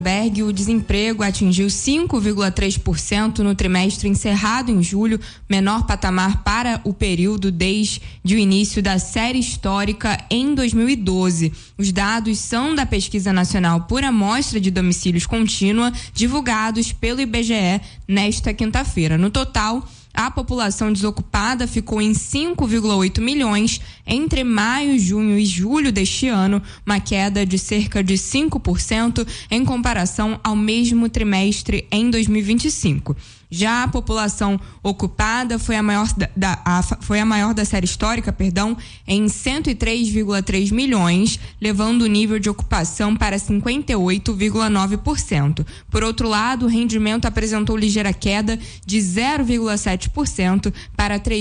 O desemprego atingiu 5,3% no trimestre encerrado em julho, menor patamar para o período desde o início da série histórica em 2012. Os dados são da Pesquisa Nacional por Amostra de Domicílios Contínua, divulgados pelo IBGE nesta quinta-feira. No total, a população desocupada ficou em 5,8 milhões entre maio, junho e julho deste ano, uma queda de cerca de 5% em comparação ao mesmo trimestre em 2025. Já a população ocupada foi a maior da série histórica, em 103,3 milhões, levando o nível de ocupação para 58,9%. Por outro lado, o rendimento apresentou ligeira queda de 0,7% para R$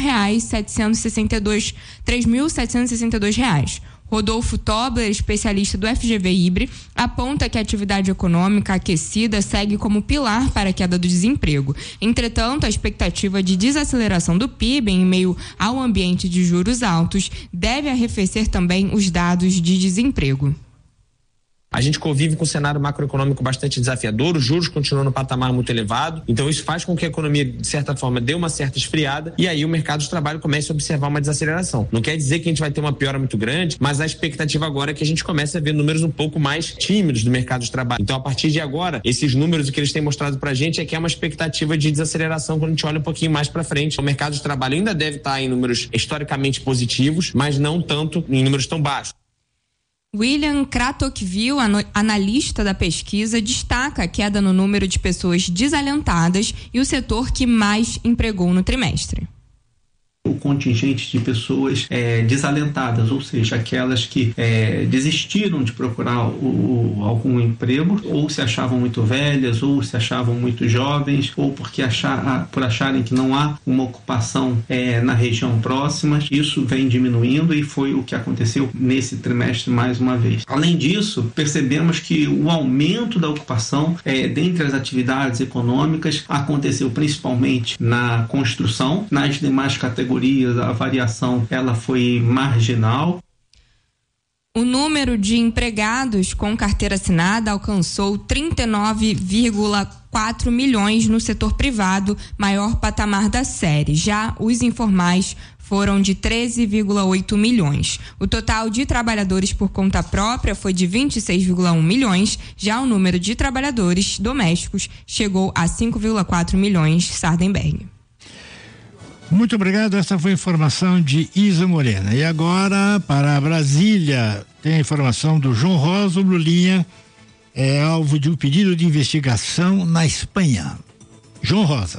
3.762. Rodolfo Tobler, especialista do FGV IBRE, aponta que a atividade econômica aquecida segue como pilar para a queda do desemprego. Entretanto, a expectativa de desaceleração do PIB em meio ao ambiente de juros altos deve arrefecer também os dados de desemprego. A gente convive com um cenário macroeconômico bastante desafiador, os juros continuam no patamar muito elevado, então isso faz com que a economia, de certa forma, dê uma certa esfriada e aí o mercado de trabalho comece a observar uma desaceleração. Não quer dizer que a gente vai ter uma piora muito grande, mas a expectativa agora é que a gente comece a ver números um pouco mais tímidos do mercado de trabalho. Então, a partir de agora, esses números, o que eles têm mostrado pra gente é que é uma expectativa de desaceleração quando a gente olha um pouquinho mais pra frente. O mercado de trabalho ainda deve estar em números historicamente positivos, mas não tanto em números tão baixos. William Kratochvil, analista da pesquisa, destaca a queda no número de pessoas desalentadas e o setor que mais empregou no trimestre. O contingente de pessoas desalentadas, ou seja, aquelas que desistiram de procurar algum emprego, ou se achavam muito velhas, ou se achavam muito jovens, ou por acharem que não há uma ocupação na região próxima. Isso vem diminuindo e foi o que aconteceu nesse trimestre mais uma vez. Além disso, percebemos que o aumento da ocupação dentre as atividades econômicas aconteceu principalmente na construção. Nas demais categorias, a variação ela foi marginal. O número de empregados com carteira assinada alcançou 39,4 milhões no setor privado, maior patamar da série. Já os informais foram de 13,8 milhões. O total de trabalhadores por conta própria foi de 26,1 milhões, já o número de trabalhadores domésticos chegou a 5,4 milhões, Sardenberg. Muito obrigado, essa foi a informação de Isa Morena. E agora, para Brasília, tem a informação do João Rosa. O Lulinha é alvo de um pedido de investigação na Espanha. João Rosa.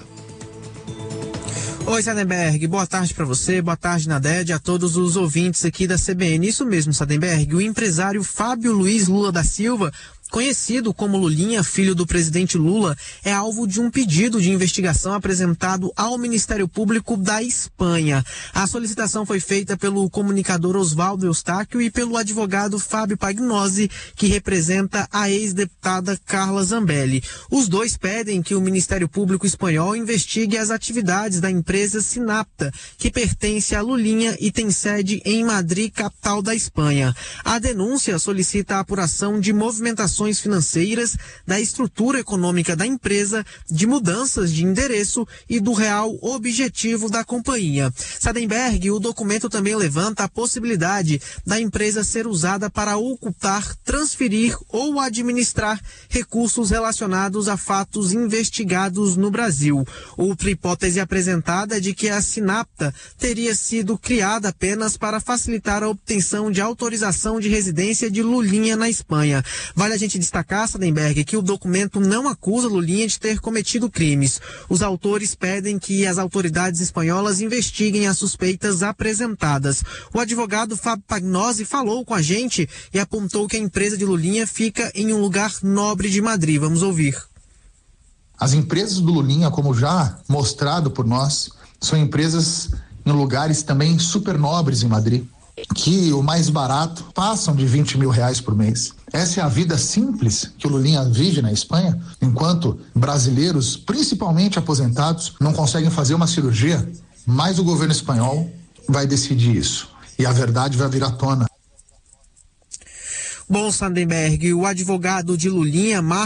Oi, Sardenberg, boa tarde para você, boa tarde, Naded, a todos os ouvintes aqui da CBN. Isso mesmo, Sardenberg, o empresário Fábio Luiz Lula da Silva, conhecido como Lulinha, filho do presidente Lula, é alvo de um pedido de investigação apresentado ao Ministério Público da Espanha. A solicitação foi feita pelo comunicador Osvaldo Eustáquio e pelo advogado Fábio Pagnosi, que representa a ex-deputada Carla Zambelli. Os dois pedem que o Ministério Público espanhol investigue as atividades da empresa Sinapta, que pertence a Lulinha e tem sede em Madrid, capital da Espanha. A denúncia solicita a apuração de movimentações financeiras, da estrutura econômica da empresa, de mudanças de endereço e do real objetivo da companhia. Sardenberg, o documento também levanta a possibilidade da empresa ser usada para ocultar, transferir ou administrar recursos relacionados a fatos investigados no Brasil. Outra hipótese apresentada é de que a Sinapta teria sido criada apenas para facilitar a obtenção de autorização de residência de Lulinha na Espanha. Vale a gente destacar, Sardenberg, que o documento não acusa Lulinha de ter cometido crimes. Os autores pedem que as autoridades espanholas investiguem as suspeitas apresentadas. O advogado Fábio Pagnosi falou com a gente e apontou que a empresa de Lulinha fica em um lugar nobre de Madrid. Vamos ouvir. As empresas do Lulinha, como já mostrado por nós, são empresas em lugares também super nobres em Madrid, que o mais barato passam de 20 mil reais por mês. Essa é a vida simples que o Lulinha vive na Espanha, enquanto brasileiros, principalmente aposentados, não conseguem fazer uma cirurgia, mas o governo espanhol vai decidir isso. E a verdade vai vir à tona. Bom, Sandenberg, o advogado de Lulinha,